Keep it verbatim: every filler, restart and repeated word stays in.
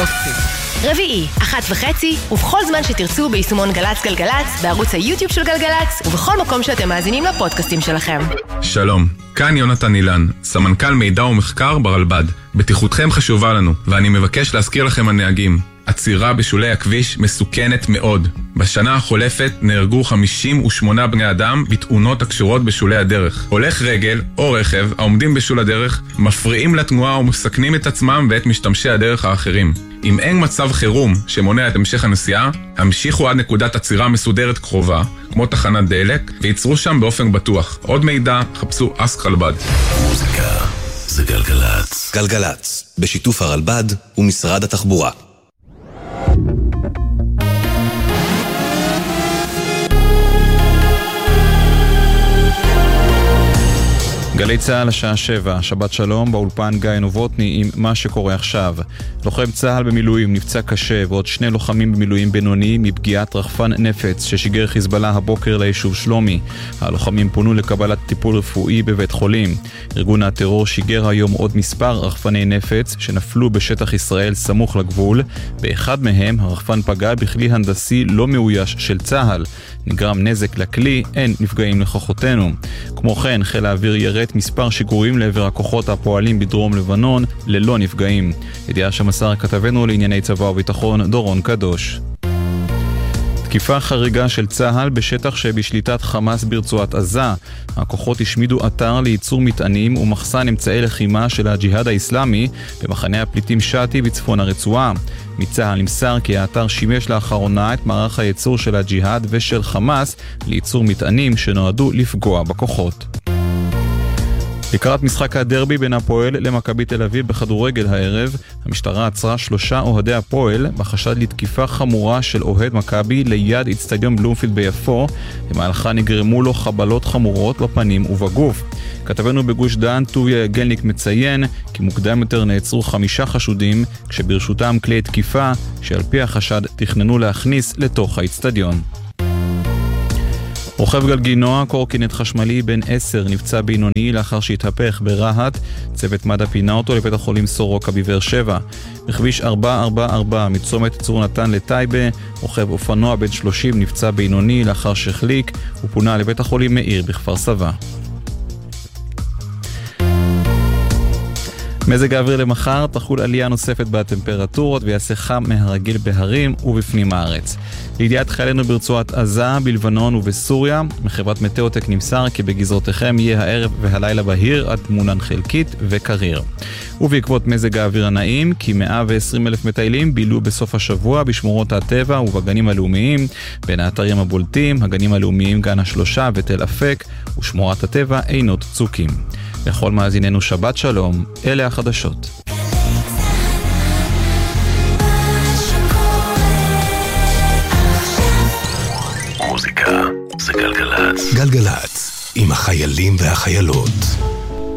יופי. רביעי, אחת וחצי, ובכל זמן שתרצו ביישומון גלץ גלגלץ, בערוץ היוטיוב של גלגלץ, ובכל מקום שאתם מאזינים לפודקאסטים שלכם. שלום, כאן יונתן אילן, סמנכ"ל מידע ומחקר ברלב"ד. בטיחותכם חשובה לנו, ואני מבקש להזכיר לכם הנהגים. עצירה בשולי הכביש מסוכנת מאוד. בשנה החולפת נהרגו חמישים ושמונה בני אדם בתאונות הקשורות בשולי הדרך. הולך רגל או רכב העומדים בשול הדרך מפריעים לתנועה ומסכנים את עצמם ואת משתמשי הדרך האחרים. אם אין מצב חירום שמונע את המשך הנסיעה, המשיכו עד נקודת עצירה מסודרת קרובה, כמו תחנת דלק, וייצרו שם באופן בטוח. עוד מידע, חפשו אסק רלב"ד. מוזיקה זה גלגלץ. גלגלץ, בשיתוף הרלב"ד ומשרד התחבורה. גלי צהל השעה שבע, שבת שלום, באולפן גיא נובוטני עם מה שקורה עכשיו. לוחם צהל במילואים נפצע קשה ועוד שני לוחמים במילואים בינוני מפגיעת רחפן נפץ ששיגר חיזבאללה הבוקר ליישוב שלומי. הלוחמים פונו לקבלת טיפול רפואי בבית חולים. ארגון הטרור שיגר היום עוד מספר רחפני נפץ שנפלו בשטח ישראל סמוך לגבול. באחד מהם הרחפן פגע בכלי הנדסי לא מאויש של צהל. נגרם נזק לכלי, אין נפגעים לכוחותינו. כמו כן, חיל האוויר ירט מספר שיגורים לעבר הכוחות הפועלים בדרום לבנון ללא נפגעים. ידיעה שמסר כתבנו לענייני צבא וביטחון דורון קדוש. תקיפה חריגה של צהל בשטח שבשליטת חמאס ברצועת עזה. הכוחות השמידו אתר לייצור מטענים ומחסן אמצעי לחימה של הג'יהאד האסלאמי במחנה הפליטים שעתי בצפון הרצועה. מצהל נמסר כי האתר שימש לאחרונה את מערך הייצור של הג'יהאד ושל חמאס לייצור מטענים שנועדו לפגוע בכוחות. לקראת משחק הדרבי בין הפועל למכבי תל אביב בכדורגל הערב, המשטרה עצרה שלושה אוהדי הפועל בחשד לתקיפה חמורה של אוהד מכבי ליד אצטדיון בלומפילד ביפו, במהלכה נגרמו לו חבלות חמורות בפנים ובגוף. כתבנו בגוש דן טוביה גלניק מציין כי מוקדם יותר נעצרו חמישה חשודים כשברשותם כלי תקיפה שעל פי החשד תכננו להכניס לתוך האצטדיון. רוכב גלגינוע, קורקינט חשמלי בן עשר, נפצע בינוני לאחר שהתהפך ברהט. צוות מד"א פינה אותו לבית החולים סורוקה בבאר שבע. בכביש ארבע ארבע ארבע מצומת צור נתן לטייבה, רוכב אופנוע בן שלושים נפצע בינוני לאחר שחליק ופונה לבית החולים מאיר בכפר סבא. מזג האוויר למחר, תחול עלייה נוספת בטמפרטורות ויעשה חם מהרגיל בהרים ובפנים הארץ. לידיעת חיילינו ברצועת עזה, בלבנון ובסוריה, מחברת מטאוטק נמסר כי בגזרותיכם יהיה הערב והלילה בהיר עד תמונן חלקית וקריר. ובעקבות מזג האוויר הנעים, כי מאה ועשרים אלף מטיילים בילו בסוף השבוע בשמורות הטבע ובגנים הלאומיים, בין האתרים הבולטים, הגנים הלאומיים גן השלושה ותל אפק ושמורת הטבע עינות צוקים. לכל מאזיננו שבת שלום, אלה החדשות. מוזיקה זה גלגלץ. גלגלץ, עם החיילים והחיילות.